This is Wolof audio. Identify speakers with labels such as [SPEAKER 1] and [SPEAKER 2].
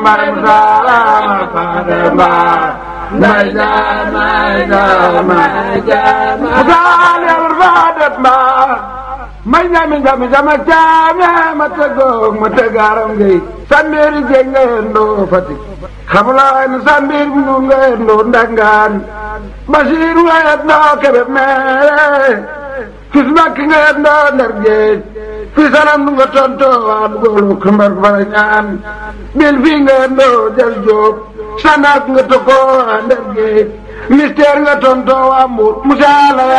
[SPEAKER 1] may musaama Fadema may jaama musaale Fadema may ñami jami jama jaame ma tëggoog ma tëggaaram ngay sambiri jéeg nga yendoo Fatick xamulaay na sambir bi nu nga yendoo Ndangaan Basiiru nga yendoo Kébémer fis Makki nga yendoo Ndar Géej fi salam nu nga tontoo waa dugoolu kumbar fara ñaan bil fii nga yendoo Jal Joob sanaak nga tokkoo waa Ndar Géej mystère nga tontoo waa Mbuur musaala